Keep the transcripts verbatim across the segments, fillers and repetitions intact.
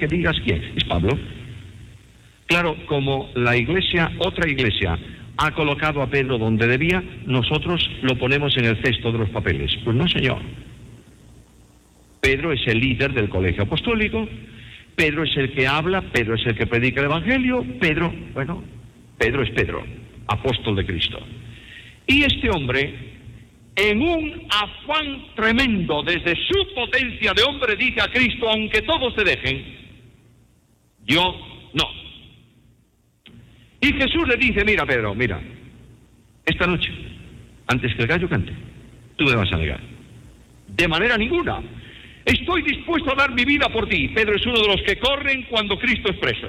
que digas quién. Es Pablo. Claro, como la iglesia, otra iglesia, ha colocado a Pedro donde debía, nosotros lo ponemos en el cesto de los papeles. Pues no, señor. Pedro es el líder del colegio apostólico, Pedro es el que habla, Pedro es el que predica el evangelio, Pedro, bueno, Pedro es Pedro, apóstol de Cristo. Y este hombre, en un afán tremendo desde su potencia de hombre, dice a Cristo: aunque todos te dejen, yo no. Y Jesús le dice: mira, Pedro, mira, esta noche, antes que el gallo cante, tú me vas a negar. De manera ninguna. Estoy dispuesto a dar mi vida por ti. Pedro es uno de los que corren cuando Cristo es preso.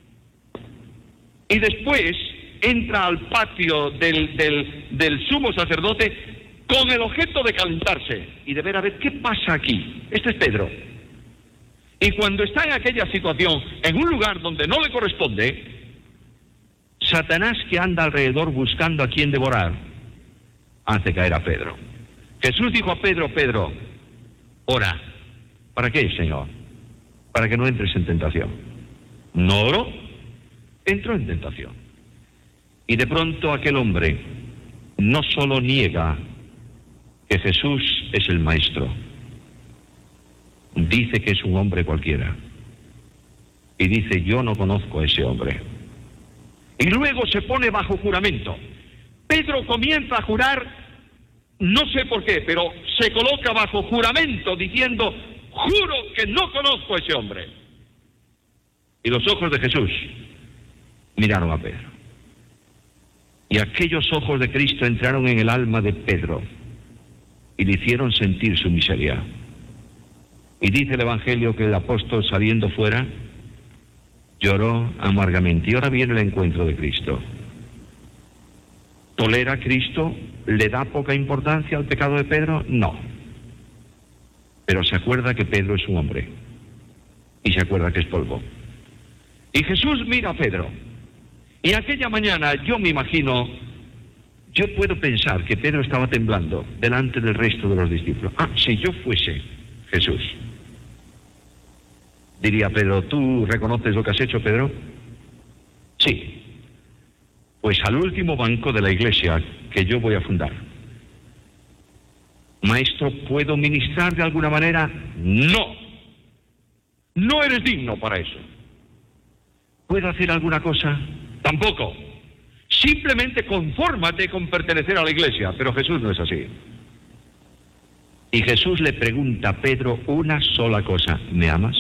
Y después entra al patio del, del, del sumo sacerdote con el objeto de calentarse y de ver a ver qué pasa aquí. Este es Pedro. Y cuando está en aquella situación, en un lugar donde no le corresponde, Satanás, que anda alrededor buscando a quien devorar, hace caer a Pedro. Jesús dijo a Pedro: Pedro, ora. ¿Para qué, Señor? Para que no entres en tentación. No oró, entró en tentación. Y de pronto aquel hombre no solo niega que Jesús es el Maestro, dice que es un hombre cualquiera. Y dice: yo no conozco a ese hombre. Y luego se pone bajo juramento. Pedro comienza a jurar, no sé por qué, pero se coloca bajo juramento diciendo: juro que no conozco a ese hombre. Y los ojos de Jesús miraron a Pedro. Y aquellos ojos de Cristo entraron en el alma de Pedro y le hicieron sentir su miseria. Y dice el Evangelio que el apóstol, saliendo fuera, lloró amargamente. Y ahora viene el encuentro de Cristo. ¿Tolera a Cristo? ¿Le da poca importancia al pecado de Pedro? No. Pero se acuerda que Pedro es un hombre. Y se acuerda que es polvo. Y Jesús mira a Pedro. Y aquella mañana yo me imagino, yo puedo pensar que Pedro estaba temblando delante del resto de los discípulos. Ah, si yo fuese Jesús, diría Pedro: ¿tú reconoces lo que has hecho, Pedro? Sí. Pues al último banco de la iglesia que yo voy a fundar, Maestro, ¿puedo ministrar de alguna manera? No. No eres digno para eso. ¿Puedo hacer alguna cosa? Tampoco. Simplemente confórmate con pertenecer a la iglesia. Pero Jesús no es así. Y Jesús le pregunta a Pedro una sola cosa: ¿me amas?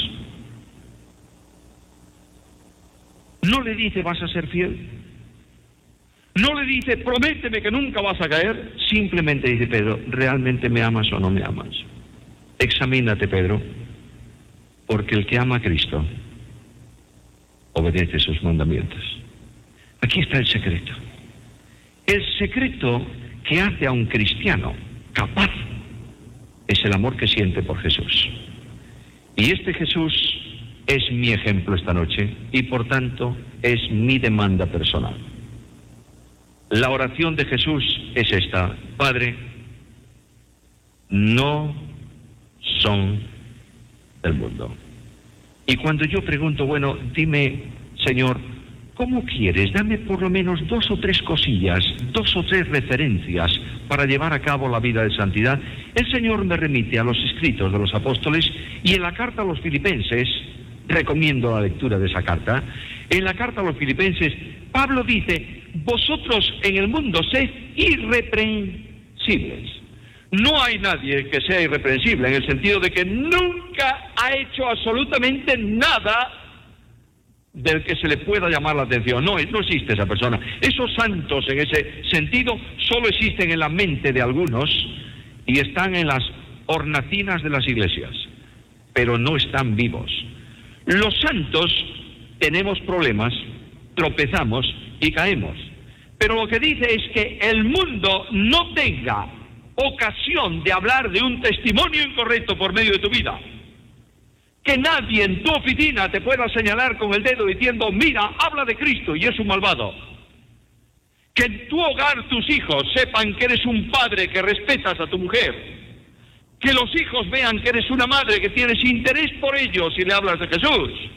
No le dice: ¿vas a ser fiel? No le dice: prométeme que nunca vas a caer. Simplemente dice: Pedro, ¿realmente me amas o no me amas? Examínate, Pedro, porque el que ama a Cristo obedece sus mandamientos. Aquí está el secreto. El secreto que hace a un cristiano capaz es el amor que siente por Jesús. Y este Jesús es mi ejemplo esta noche y por tanto es mi demanda personal. La oración de Jesús es esta: Padre, no son del mundo. Y cuando yo pregunto: bueno, dime, Señor, ¿cómo quieres? Dame por lo menos dos o tres cosillas, dos o tres referencias para llevar a cabo la vida de santidad. El Señor me remite a los escritos de los apóstoles, y en la carta a los filipenses, recomiendo la lectura de esa carta, en la carta a los filipenses, Pablo dice: vosotros en el mundo sed irreprensibles. No hay nadie que sea irreprensible, en el sentido de que nunca ha hecho absolutamente nada del que se le pueda llamar la atención. No, no existe esa persona. Esos santos en ese sentido solo existen en la mente de algunos y están en las hornacinas de las iglesias, pero no están vivos. Los santos tenemos problemas, tropezamos y caemos. Pero lo que dice es que el mundo no tenga ocasión de hablar de un testimonio incorrecto por medio de tu vida. Que nadie en tu oficina te pueda señalar con el dedo diciendo: mira, habla de Cristo y es un malvado. Que en tu hogar tus hijos sepan que eres un padre que respetas a tu mujer. Que los hijos vean que eres una madre que tienes interés por ellos y le hablas de Jesús.